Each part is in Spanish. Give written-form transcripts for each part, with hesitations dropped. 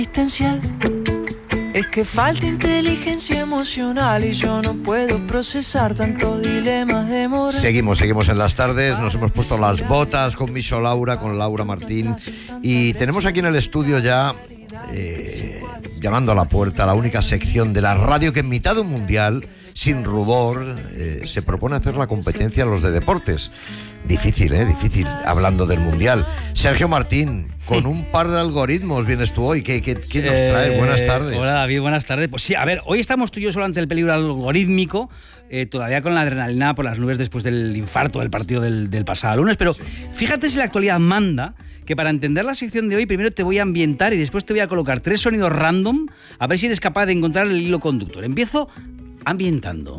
Existencial. Es que falta inteligencia emocional y yo no puedo procesar tantos dilemas de moral. Seguimos en las tardes, nos hemos puesto las botas con Miso Laura, con Laura Martín, y tenemos aquí en el estudio ya, llamando a la puerta, la única sección de la radio que en mitad de un mundial, sin rubor, se propone hacer la competencia a los de deportes. Difícil, hablando del mundial. Sergio Martín, con un par de algoritmos vienes tú hoy. ¿Qué nos traes? Buenas tardes. Hola David, buenas tardes. Pues sí, a ver, hoy estamos tú y yo solo ante el peligro algorítmico, todavía con la adrenalina por las nubes después del infarto del partido del pasado lunes, pero fíjate si la actualidad manda que para entender la sección de hoy primero te voy a ambientar y después te voy a colocar 3 sonidos random a ver si eres capaz de encontrar el hilo conductor. Empiezo ambientando.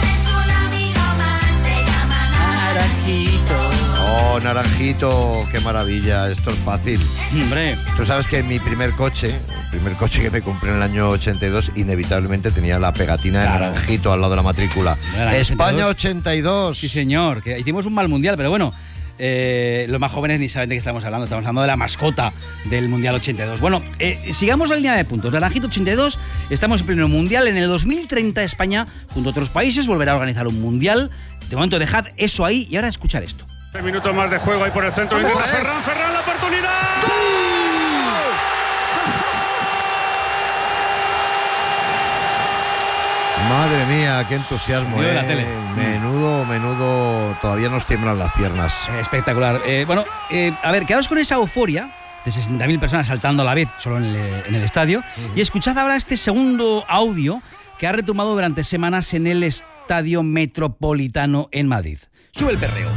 Oh, Naranjito, qué maravilla, esto es fácil. Hombre. Tú sabes que mi primer coche que me compré en el año 82, inevitablemente tenía la pegatina de Naranjito al lado de la matrícula. España 82. Sí, señor, que hicimos un mal mundial, pero bueno, los más jóvenes ni saben de qué estamos hablando de la mascota del Mundial 82. Bueno, sigamos la línea de puntos. Naranjito 82, estamos en pleno mundial. En el 2030 España, junto a otros países, volverá a organizar un mundial. De momento dejad eso ahí y ahora escuchar esto. 6 minutos más de juego ahí por el centro. Intenta Ferran la oportunidad. ¡Sí! Madre mía, qué entusiasmo, la tele. Menudo, todavía nos tiemblan las piernas. Espectacular. A ver, quedaos con esa euforia de 60.000 personas saltando a la vez solo en el estadio y escuchad ahora este segundo audio que ha retumbado durante semanas en el Estadio Metropolitano en Madrid. Sube el perreo.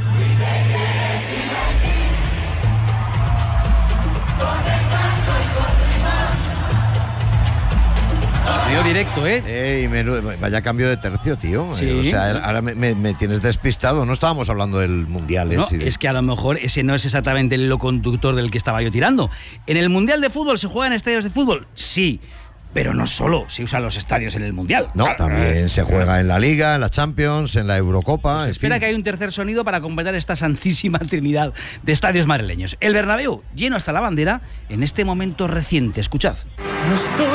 Medio directo, Vaya cambio de tercio, tío. Sí. O sea, ahora me tienes despistado. No estábamos hablando del Mundial. No, es que a lo mejor ese no es exactamente el hilo conductor del que estaba yo tirando. ¿En el Mundial de Fútbol se juega en estadios de fútbol? Sí. Pero no solo se usan los estadios en el Mundial. No, también se juega en la Liga, en la Champions, en la Eurocopa. Pues espera que hay un tercer sonido para completar esta santísima trinidad de estadios madrileños. El Bernabéu, lleno hasta la bandera, en este momento reciente. Escuchad.